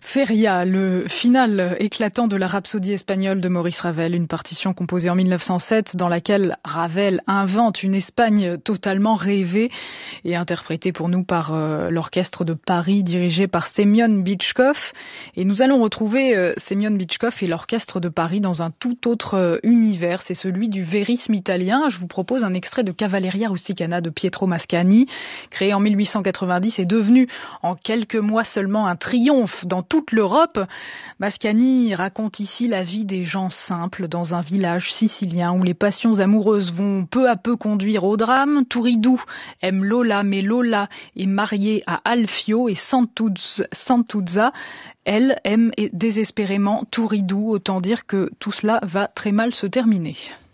Feria, le final éclatant de la Rhapsodie espagnole de Maurice Ravel, une partition composée en 1907 dans laquelle Ravel invente une Espagne totalement rêvée et interprétée pour nous par l'orchestre de Paris dirigé par Semyon Bitchkov. Et nous allons retrouver Semyon Bitchkov et l'orchestre de Paris dans un tout autre univers, c'est celui du vérisme italien. Je vous propose un extrait de Cavalleria Rusticana de Pietro Mascagni, créé en 1890 et devenu en quelques mois seulement un triomphe dans toute l'Europe. Mascagni raconte ici la vie des gens simples dans un village sicilien où les passions amoureuses vont peu à peu conduire au drame. Turiddu aime Lola, mais Lola est mariée à Alfio et Santuzza, elle aime désespérément Turiddu. Autant dire que tout cela va très mal se terminer.